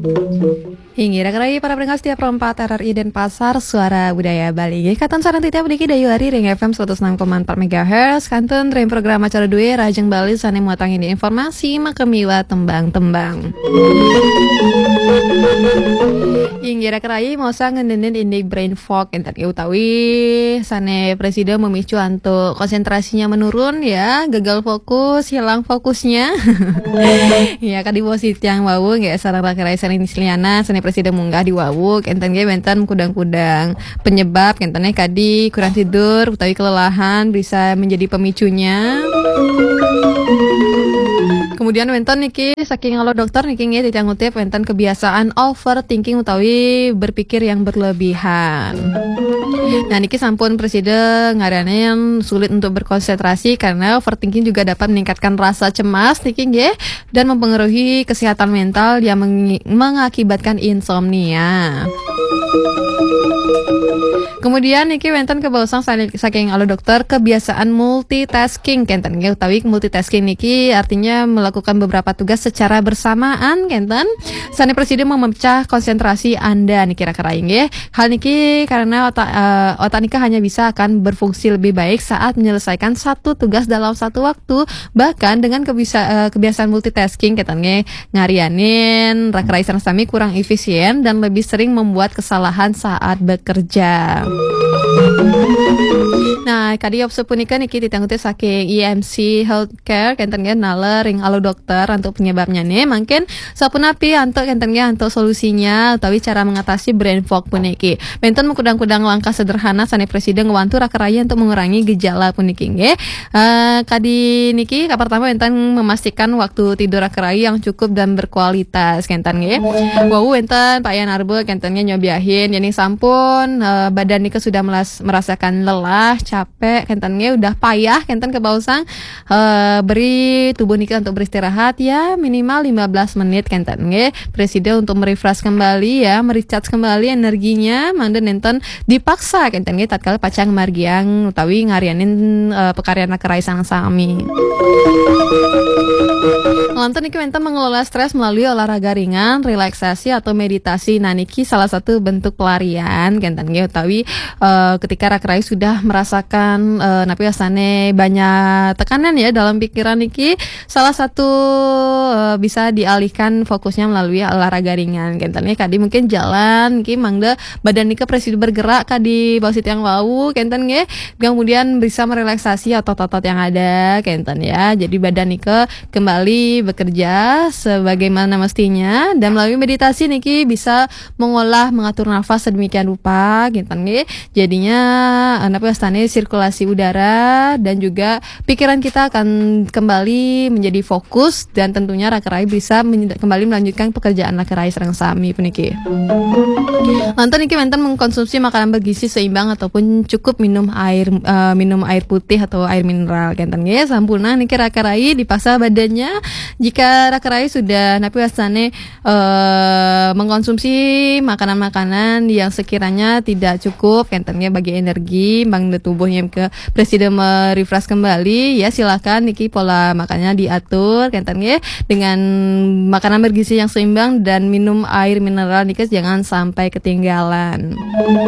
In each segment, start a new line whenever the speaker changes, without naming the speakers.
Hingga rakai para pendengar setiap perempat RRI dan Pasar Suara Budaya Bali. Katan sarang titiap diki dayu hari Ring FM 106,4 MHz. Kanten ring program acara duwe Rajeng Bali sane muatang ini informasi makemiwa tembang-tembang. Hingga rakai mau ngendenen ini brain fog yang tadi utawi sane presiden memicu untuk konsentrasinya menurun ya, gagal fokus, hilang fokusnya. Ya kadi bosit yang wau nggak sarang rakai sane nisliana sane presiden munggah di wawuk enten ge benten kudang-kudang penyebab entene kadi kurang tidur utawi kelelahan bisa menjadi pemicunya. Kemudian wenten niki saking alo dokter niki nggih titiang ngutip wenten kebiasaan overthinking utawi berpikir yang berlebihan. Nah niki sampun presiden ngaranen sulit untuk berkonsentrasi karena overthinking juga dapat meningkatkan rasa cemas niki nggih dan mempengaruhi kesehatan mental yang mengakibatkan insomnia. Kemudian niki wenten kebausang saking alo dokter kebiasaan multitasking kenten nggih utawi multitasking niki artinya melakukan beberapa tugas secara bersamaan kenten sane presiden memecah konsentrasi Anda niki kira-kira nggih. Hal niki karena otak nika hanya bisa akan berfungsi lebih baik saat menyelesaikan satu tugas dalam satu waktu, bahkan dengan kebiasaan multitasking kenten nggih ngarianin rakrai sami kurang efisien dan lebih sering membuat kesalahan saat bekerja. Nah, kadi opsi punika niki ditangguti saking IMC Healthcare kenten nggih naler ring alo dokter untuk penyebabnya nih mungkin sapunapi antuk kenten nggih antuk solusinya utawi cara mengatasi brain fog puniki. Benten mengkudang-kudang langkah sederhana sane presiden ngewantu rakeraya untuk mengurangi gejala puniki nggih. Kadi niki pertama benten memastikan waktu tidur rakeraya yang cukup dan berkualitas kenten nggih. Wau benten Pak Yan Arbe kenten nggih nyobiahin jadi sampun badan nika sudah merasakan lelah, capek, kentennya udah payah, kenten kebausang beri tubuh nika untuk beristirahat ya minimal 15 menit kentennya presiden untuk merefresh kembali ya, merecharge kembali energinya, manden enten dipaksa kentennya tatkala pacang margiang utawi ngarianin pekaryan kerai sang sami. Lantas niki enten mengelola stres melalui olahraga ringan, relaksasi atau meditasi. Nah niki salah satu bentuk pelarian kenten nggih utawi ketika rakrai sudah merasakan napi asane banyak tekanan ya dalam pikiran niki salah satu bisa dialihkan fokusnya melalui olahraga ringan kenten kadi mungkin jalan niki mangda badan niki presiden bergerak kadi bawah yang wau kenten nggih kemudian bisa merelaksasi otot-otot yang ada kenten ya jadi badan niki kembali bekerja sebagaimana mestinya dan melalui meditasi niki bisa mengatur nafas sedemikian rupa kenten nggih jadinya napi astane sirkulasi udara dan juga pikiran kita akan kembali menjadi fokus dan tentunya rakerai bisa kembali melanjutkan pekerjaan rakerai serang sami puniki. Lantas niki menten mengkonsumsi makanan bergizi seimbang ataupun cukup minum air putih atau air mineral kenten nggih sampurna niki rakerai dipaksa badannya jika rakerai sudah napi astane mengkonsumsi makanan-makanan yang sekiranya tidak cukup kentennya bagi energi bang tubuhnya ke presiden merefresh kembali ya silakan niki pola makannya diatur kentennya dengan makanan bergizi yang seimbang dan minum air mineral niki jangan sampai ketinggalan.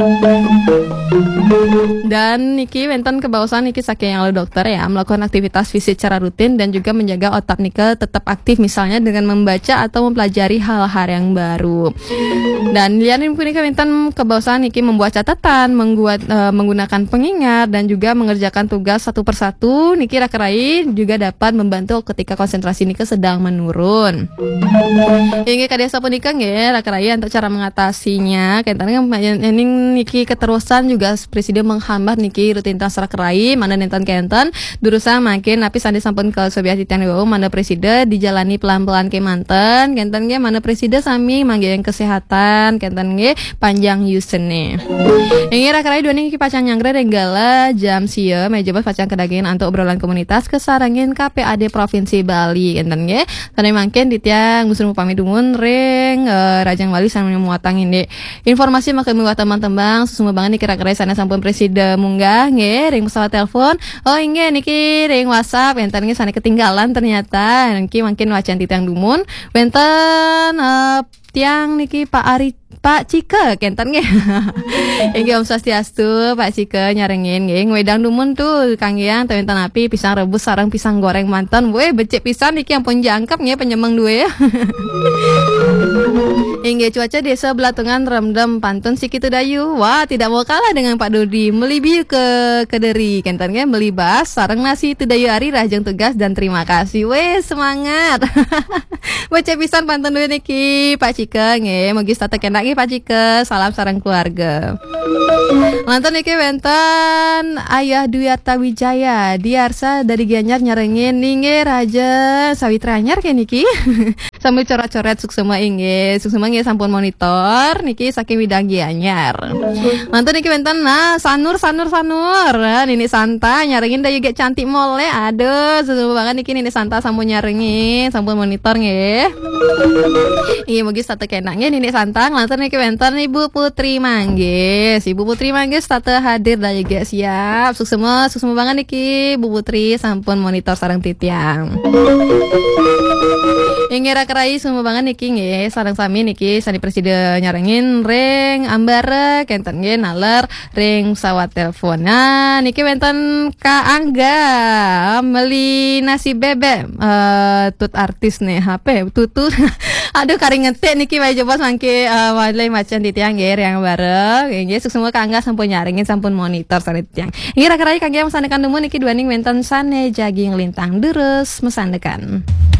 Dan niki wenten kebawasan niki saking yang dokter ya melakukan aktivitas fisik secara rutin dan juga menjaga otak niki tetap aktif misalnya dengan membaca atau mempelajari hal-hal yang baru. Dan lianin punika wenten kebawasan niki membuat catatan, menggunakan pengingat dan juga mengerjakan tugas satu persatu niki rakerai juga dapat membantu ketika konsentrasi niki sedang menurun. Hingga kadesa punika nggih rakerai untuk cara mengatasinya kentane niki keterusan juga presiden menghambat niki rutinitas rakerai mana nenten kenten durusan makin napi sandi sampun ke sobiah titian mana presiden dijalani pelan-pelan ke manten kenten nggih mana presiden sami manggihan kesehatan kenten nggih panjang yusene. Ini rakerai dua niki pacang nyangre renggala jam sia meja pacang kedagian untuk obrolan komunitas kesarangin KPAD Provinsi Bali kenten nggih tadi mangken ditiang musun upami dumun ring Rajang Bali sambil muatang ini informasi makin muat teman-teman sesungguh banget niki rakerai sana sampun presiden munggah nggih ring pesawat telepon inge niki ring WhatsApp enten nggih sana ketinggalan ternyata niki mungkin wacan titiang dumun benten tiang niki Pak Cike kenten nggih. Inggih Om Swastiastu Pak Cike nyarengin nggih wedang dumun tuh Kang Yang tenten api pisang rebus sareng pisang goreng manten. Weh becek pisan niki ampun jangkep nggih penyemeng duwe ya. Inggih cuaca desa Belatungan remdem pantun Sikitu Dayu. Wah, tidak mau kalah dengan Pak Dodi. Melibi ke Kederi kenten nggih melibas sareng nasi tu Dayu Ari rajang tugas dan terima kasih. Weh semangat. Becek pisan pantun duwe niki Pak Cike nggih mugi stata kenak Pak Cike, salam sareng keluarga. Lantan niki wenten Ayah Dwi Arta Wijaya, Diarsa dari Gianyar nyarengin ninge Raja Sawitra Anyar ke niki. Sambil coret-coret suksema inge, suksema nge sampun monitor niki saking Widang Gianyar. Lantan niki wenten Sanur. Nini Santa nyarengin dayu ge cantik mole. Aduh, sesuatu banget niki Nini Santa sampun nyarengin, sampun monitor nge. Iya mugi stata kenak nge Nini Santa. Lantan niki wenten Ibu Putri Manggis. Ibu Putri Manggis tata hadir dan juga siap. Suksema banget niki Bu Putri sampun monitor sareng titiang. Ingira kerai semua banget niki nggih sareng sami niki sani presiden nyarengin ring ambare kenten nggih naler ring sawat telepon. Nah niki wenten Kak Angga meli nasi bebek tut artis nih HP tutu. Aduh kari ngetik niki wae coba mangke wale macan di tiang nggih yang bareng nggih semua Kak Angga sampun nyaringin sampun monitor sane tiang. Ingira kerai Kang Yang mesanekan demu niki duaning wenten sane jaging lintang deres mesanekan.